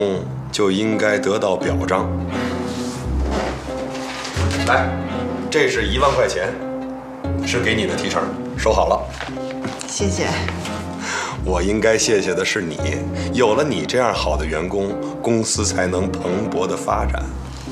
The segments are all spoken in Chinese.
就应该得到表彰。来，这是1万块钱，是给你的提成，收好了。 谢谢。 我应该谢谢的是你，有了你这样好的员工，公司才能蓬勃的发展。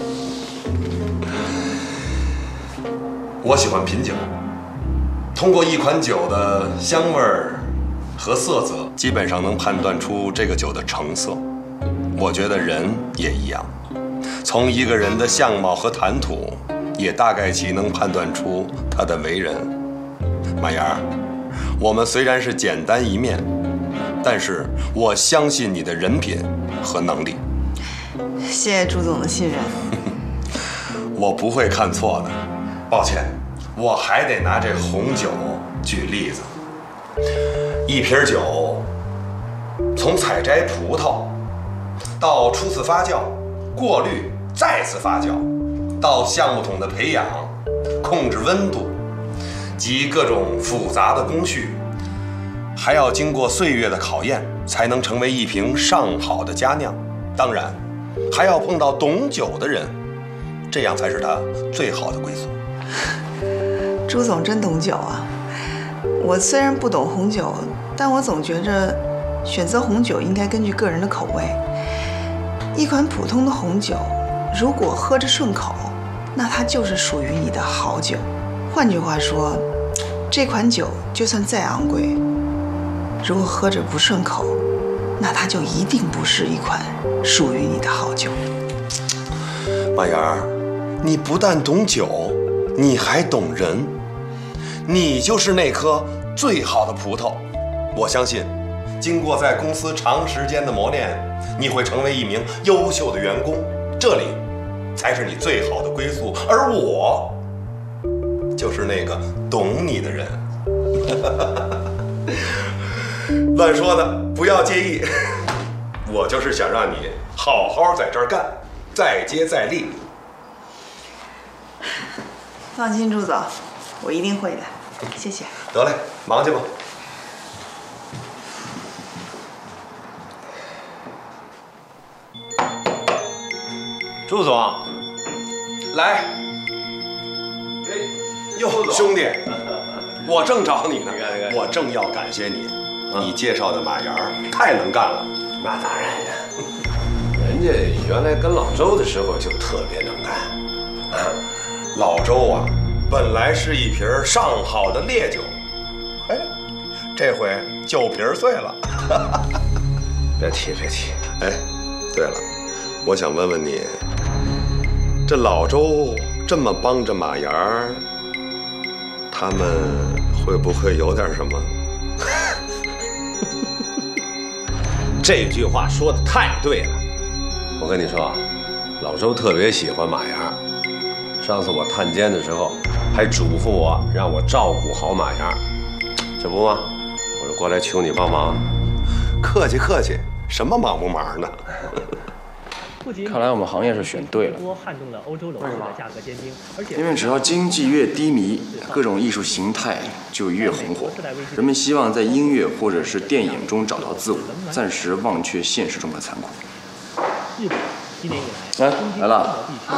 我喜欢品酒，通过一款酒的香味儿和色泽，基本上能判断出这个酒的成色。我觉得人也一样，从一个人的相貌和谈吐，也大概其能判断出他的为人。马岩儿，我们虽然是简单一面，但是我相信你的人品和能力。 谢谢朱总的信任。 我不会看错的。抱歉，我还得拿这红酒举例子。一瓶酒，从采摘葡萄，到初次发酵、过滤、再次发酵，到橡木桶的培养、控制温度及各种复杂的工序，还要经过岁月的考验，才能成为一瓶上好的佳酿。当然，还要碰到懂酒的人，这样才是他最好的归宿。 朱总真懂酒啊！我虽然不懂红酒，但我总觉着选择红酒应该根据个人的口味。一款普通的红酒，如果喝着顺口，那它就是属于你的好酒。换句话说，这款酒就算再昂贵，如果喝着不顺口，那它就一定不是一款属于你的好酒。 马岩儿，你不但懂酒，你还懂人，你就是那颗最好的葡萄。我相信，经过在公司长时间的磨练，你会成为一名优秀的员工，这里才是你最好的归宿。而我，就是那个懂你的人。乱说的，不要介意。我就是想让你好好在这儿干，再接再厉。 放心，朱总，我一定会的。谢谢。 得嘞，忙去吧。朱总，来。哎，哟，兄弟，我正找你呢，我正要感谢你，你介绍的马岩太能干了。 那当然呀，人家原来跟老周的时候就特别能干。 老周啊，本来是一瓶上好的烈酒，哎，这回酒瓶碎了。 别提。 哎，对了，我想问问你，这老周这么帮着马岩儿，他们会不会有点什么？ 这句话说的太对了。我跟你说，老周特别喜欢马岩。上次我探监的时候，还嘱咐我让我照顾好马岩。这不吗？我是过来求你帮忙。 客气，什么忙不忙呢？ 看来我们行业是选对了。因为只要经济越低迷，各种艺术形态就越红火。人们希望在音乐或者是电影中找到自我，暂时忘却现实中的残酷。哎，来了。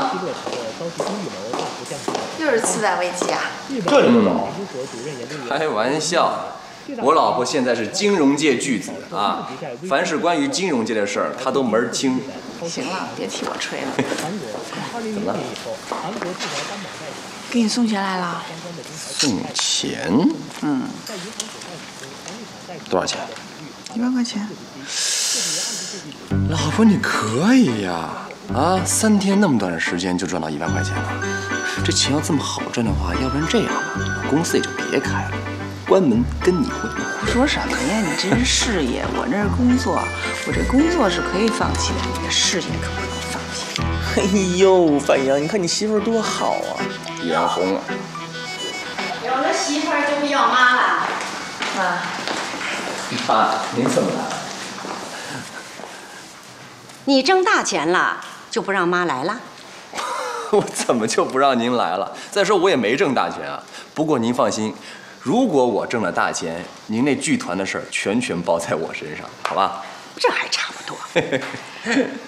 又是次贷危机啊！ 这你都懂？开玩笑。我老婆现在是金融界巨子啊，凡是关于金融界的事儿，她都门儿清。 行了，别替我吹了。 怎么了？ 给你送钱来了。 送钱？多少钱 ？1万块钱。 老婆，你可以呀！啊，3天那么短的时间就赚到1万块钱了。这钱要这么好赚的话，要不然这样吧，公司也就别开了。关门跟你混。 胡说什么呀？你这是事业，我这是工作。我这工作是可以放弃的，你的事业可不能放弃。 哎呦，范阳，你看你媳妇儿多好啊！ 眼红了。 有了媳妇儿就不要妈了。 妈，您怎么了？ 你挣大钱了，就不让妈来了？ 我怎么就不让您来了？再说我也没挣大钱啊。不过您放心。如果我挣了大钱，您那剧团的事儿全包在我身上，好吧？ 这还差不多。